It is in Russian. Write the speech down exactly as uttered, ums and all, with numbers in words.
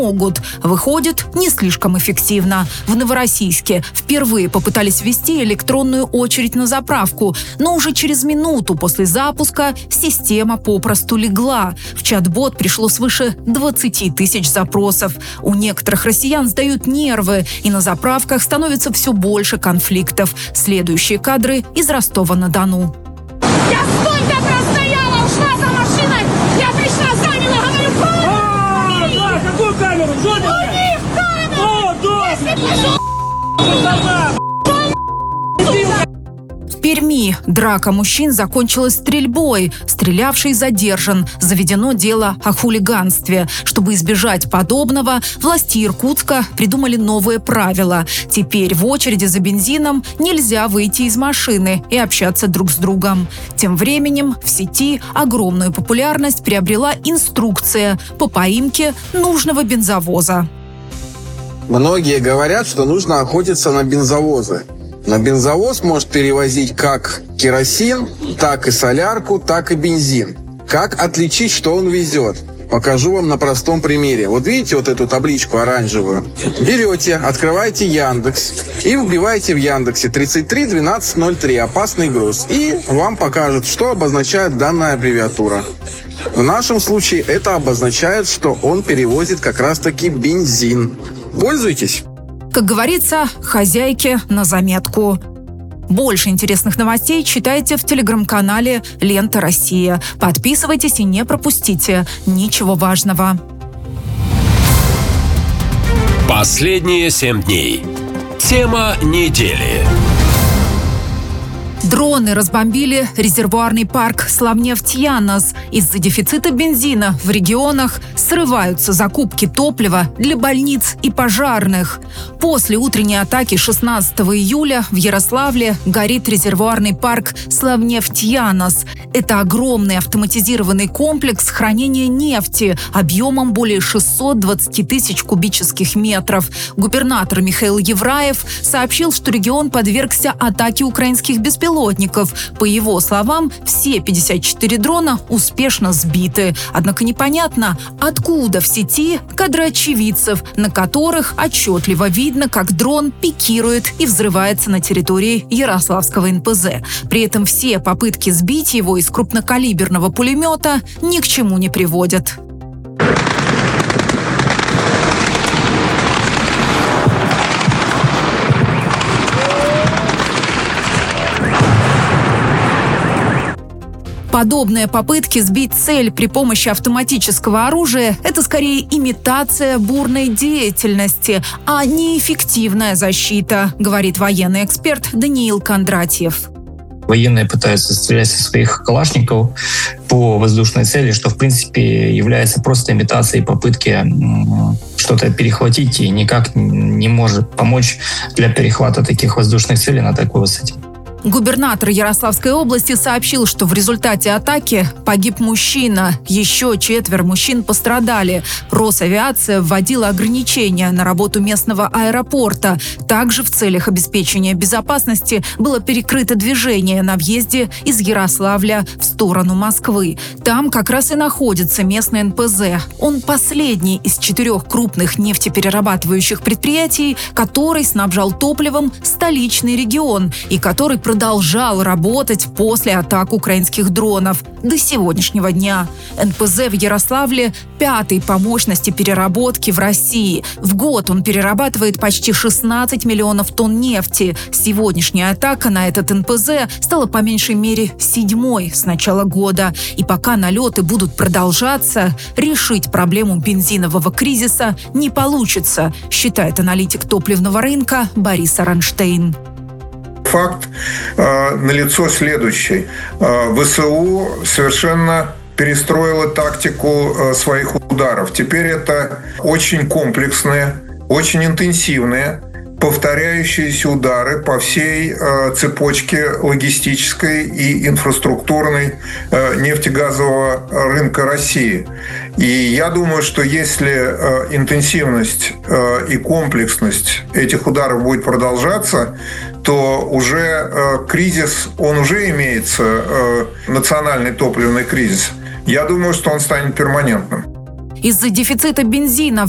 могут. Выходит, не слишком эффективно. В Новороссийске впервые попытались ввести электронную очередь на заправку, но уже через минуту после запуска система попросту легла. В чат-бот пришло свыше двадцати тысяч запросов. У некоторых россиян сдают нервы, и на заправках становится все больше конфликтов. Следующие кадры из Ростова-на-Дону. Я сколько простояла, ушла за машиной, я пришла, заняла, говорю, А, да, какую камеру? у них камера! О, да! В Перми драка мужчин закончилась стрельбой. Стрелявший задержан. Заведено дело о хулиганстве. Чтобы избежать подобного, власти Иркутска придумали новые правила. Теперь в очереди за бензином нельзя выйти из машины и общаться друг с другом. Тем временем в сети огромную популярность приобрела инструкция по поимке нужного бензовоза. Многие говорят, что нужно охотиться на бензовозы. Но бензовоз может перевозить как керосин, так и солярку, так и бензин. Как отличить, что он везет? Покажу вам на простом примере. Вот видите вот эту табличку оранжевую? Берете, открываете Яндекс и вбиваете в Яндексе тридцать три двенадцать ноль три «Опасный груз». И вам покажут, что обозначает данная аббревиатура. В нашем случае это обозначает, что он перевозит как раз-таки бензин. Пользуйтесь! Как говорится, хозяйке на заметку. Больше интересных новостей читайте в телеграм-канале «Лента Россия». Подписывайтесь и не пропустите ничего важного. Последние семь дней. Тема недели. Дроны разбомбили резервуарный парк Славнефть-Янос. Из-за дефицита бензина в регионах срываются закупки топлива для больниц и пожарных. После утренней атаки шестнадцатого июля в Ярославле горит резервуарный парк Славнефть-Янос. Это огромный автоматизированный комплекс хранения нефти объемом более шестисот двадцати тысяч кубических метров. Губернатор Михаил Евраев сообщил, что регион подвергся атаке украинских беспилотников. По его словам, все пятьдесят четыре дрона успешно сбиты. Однако непонятно, откуда в сети кадры очевидцев, на которых отчетливо видно, как дрон пикирует и взрывается на территории Ярославского эн пэ зэ. При этом все попытки сбить его из крупнокалиберного пулемета ни к чему не приводят. Подобные попытки сбить цель при помощи автоматического оружия – это скорее имитация бурной деятельности, а не эффективная защита, говорит военный эксперт Даниил Кондратьев. Военные пытаются стрелять со своих калашников по воздушной цели, что в принципе является просто имитацией попытки что-то перехватить и никак не может помочь для перехвата таких воздушных целей на такой высоте. Губернатор Ярославской области сообщил, что в результате атаки погиб мужчина. Еще четверо мужчин пострадали. Росавиация вводила ограничения на работу местного аэропорта. Также в целях обеспечения безопасности было перекрыто движение на въезде из Ярославля в сторону Москвы. Там как раз и находится местный эн пэ зэ. Он последний из четырех крупных нефтеперерабатывающих предприятий, который снабжал топливом столичный регион и который продолжал работать после атак украинских дронов до сегодняшнего дня. эн пэ зэ в Ярославле пятый по мощности переработки в России. В год он перерабатывает почти шестнадцать миллионов тонн нефти. Сегодняшняя атака на этот эн пэ зэ стала по меньшей мере седьмой с начала года. И пока налеты будут продолжаться, решить проблему бензинового кризиса не получится, считает аналитик топливного рынка Борис Аронштейн. Факт э, налицо следующий. Э, вэ эс у совершенно перестроила тактику э, своих ударов. Теперь это очень комплексные, очень интенсивные, повторяющиеся удары по всей э, цепочке логистической и инфраструктурной э, нефтегазового рынка России. И я думаю, что если э, интенсивность э, и комплексность этих ударов будет продолжаться, то уже э, кризис, он уже имеется, э, национальный топливный кризис. Я думаю, что он станет перманентным. Из-за дефицита бензина